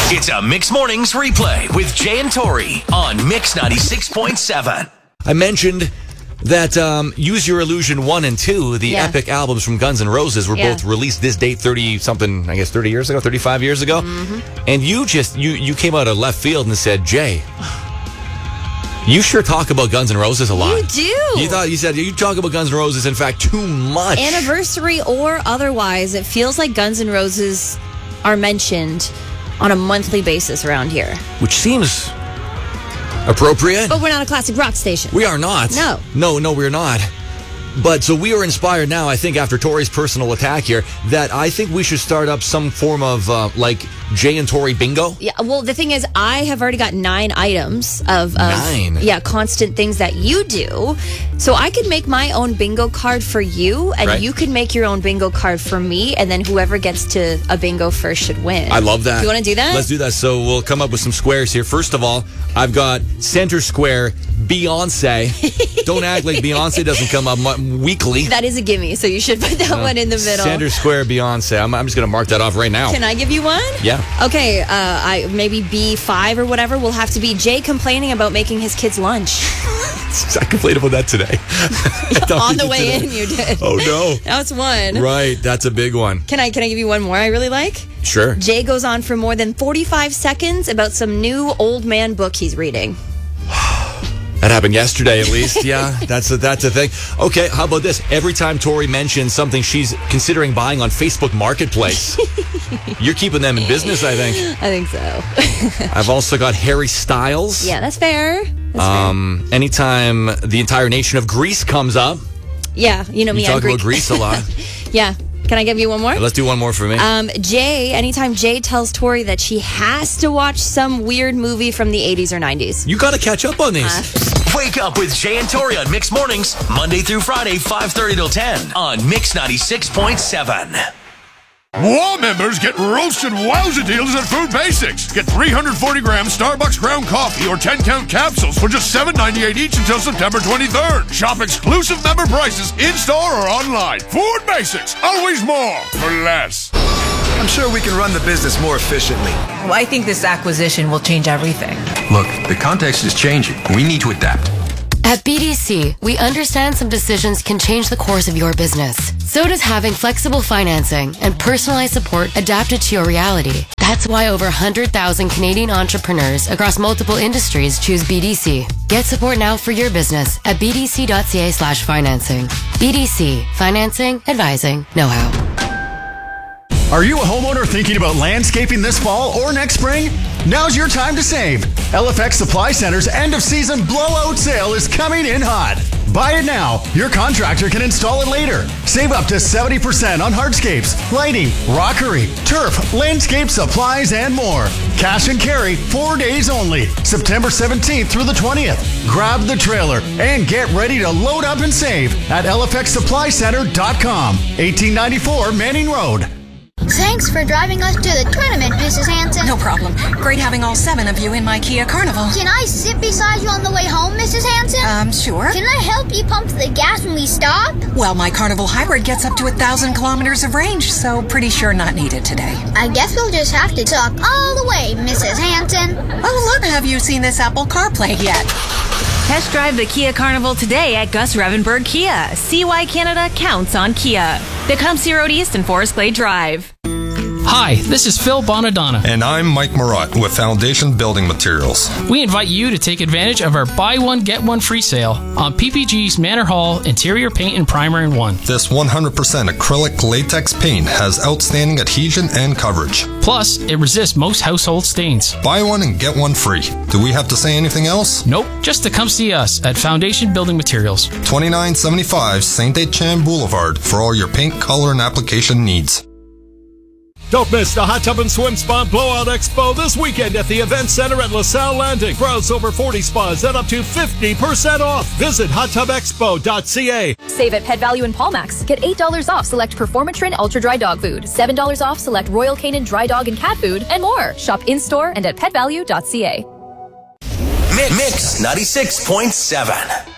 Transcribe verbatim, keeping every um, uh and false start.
It's a Mix Mornings replay with Jay and Tori on Mix ninety-six point seven. I mentioned that um, Use Your Illusion one and two, the Yeah. epic albums from Guns N' Roses, were Yeah. both released this date thirty-something, I guess thirty years ago, thirty-five years ago. Mm-hmm. And you just, you, you came out of left field and said, Jay, you sure talk about Guns N' Roses a lot. You do. You thought you said you talk about Guns N' Roses, in fact, too much. Anniversary or otherwise, it feels like Guns N' Roses are mentioned on a monthly basis around here. Which seems appropriate. But we're not a classic rock station. We are not. No. No, no, we're not. But so we are inspired now, I think, after Tori's personal attack here, that I think we should start up some form of, uh, like, Jay and Tori bingo. Yeah, well, the thing is, I have already got nine items of, of Nine? yeah, constant things that you do. So I could make my own bingo card for you, and Right. you could make your own bingo card for me, and then whoever gets to a bingo first should win. I love that. You want to do that? Let's do that. So we'll come up with some squares here. First of all, I've got center square Beyonce. Don't act like Beyonce doesn't come up mu- weekly. That is a gimme, so you should put that one in the middle. Center square Beyonce. I'm, I'm just going to mark that off right now. Can I give you one? Yeah. Okay, uh, I maybe B five or whatever will have to be Jay complaining about making his kids lunch. I complained about that today. On the way in, you did. Oh, no. That's one. Right. That's a big one. Can I can I give you one more I really like? Sure. Jay goes on for more than forty-five seconds about some new old man book he's reading. That happened yesterday, at least. Yeah, that's a, that's a thing. Okay, how about this? Every time Tori mentions something she's considering buying on Facebook Marketplace, you're keeping them in business, I think. I think so. I've also got Harry Styles. Yeah, that's fair. That's Um, anytime the entire nation of Greece comes up, fair. Yeah, you know me. you I'm talk Greek. about Greece a lot. Yeah. Can I give you one more? Let's do one more for me. Um, Jay, anytime Jay tells Tori that she has to watch some weird movie from the eighties or nineties. You got to catch up on these. Uh, Wake up with Jay and Tori on Mix Mornings, Monday through Friday, five thirty till ten on Mix ninety-six point seven. War members get roasted wowza deals at Food Basics. Get three hundred forty gram Starbucks ground coffee or ten count capsules for just seven ninety-eight each until September twenty-third. Shop exclusive member prices in-store or online. Food Basics, always more for less. I'm sure we can run the business more efficiently. Well, I think this acquisition will change everything. Look, the context is changing. We need to adapt. At B D C, we understand some decisions can change the course of your business. So does having flexible financing and personalized support adapted to your reality. That's why over one hundred thousand Canadian entrepreneurs across multiple industries choose B D C. Get support now for your business at bdc.ca slash financing. B D C. Financing, advising, know-how. Are you a homeowner thinking about landscaping this fall or next spring? Now's your time to save. L F X Supply Center's end-of-season blowout sale is coming in hot. Buy it now. Your contractor can install it later. Save up to seventy percent on hardscapes, lighting, rockery, turf, landscape supplies, and more. Cash and carry, four days only. September seventeenth through the twentieth. Grab the trailer and get ready to load up and save at L F X supply center dot com. eighteen ninety-four Manning Road. Thanks for driving us to the tournament, Missus Hanson. No problem. Great having all seven of you in my Kia Carnival. Can I sit beside you on the way home, Missus Hanson? Um, sure. Can I help you pump the gas when we stop? Well, my Carnival Hybrid gets up to a thousand kilometers of range, so pretty sure not needed today. I guess we'll just have to talk all the way, Missus Hanson. Oh, look, have you seen this Apple CarPlay yet? Test drive the Kia Carnival today at Gus Revenberg Kia. See why Canada counts on Kia. Tecumseh Road East and Forest Glade Drive. Hi, this is Phil Bonadonna. And I'm Mike Marat with Foundation Building Materials. We invite you to take advantage of our buy one, get one free sale on P P G's Manor Hall interior paint and primer in one. This one hundred percent acrylic latex paint has outstanding adhesion and coverage. Plus, it resists most household stains. Buy one and get one free. Do we have to say anything else? Nope, just to come see us at Foundation Building Materials. twenty-nine seventy-five Saint Etienne Boulevard for all your paint, color, and application needs. Don't miss the Hot Tub and Swim Spa Blowout Expo this weekend at the Event Center at LaSalle Landing. Browse over forty spas at up to fifty percent off. Visit hot tub expo dot c a. Save at Pet Value and Palmax. Get eight dollars off select Performatrin Ultra Dry Dog Food, seven dollars off select Royal Canin Dry Dog and Cat Food, and more. Shop in-store and at pet value dot c a. Mix ninety-six point seven.